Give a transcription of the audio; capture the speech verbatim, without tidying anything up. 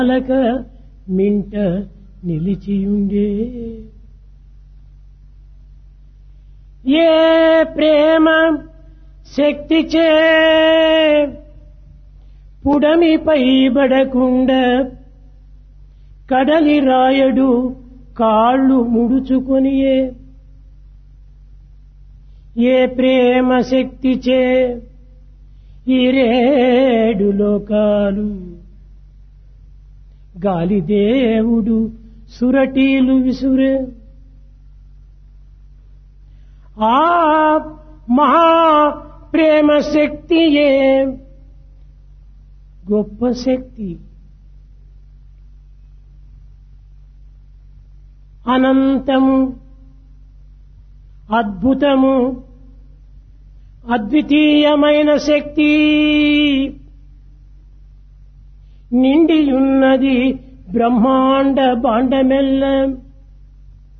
అలక మింట నిలిచియుండే ఏ ప్రేమ శక్తిచే పుడమిపై బడకుండా కడలి రాయడు కాళ్ళు ముడుచుకొనియే ఏ ప్రేమ శక్తిచే ఈ రేడు లోకాలు గాలిదేవుడు సురటీలు విసురే ఆ మహా ప్రేమ శక్తియే గొప్ప శక్తి అనంతము అద్భుతము అద్వితీయమైన శక్తి నిండియున్నది బ్రహ్మాండ బాండమెల్ల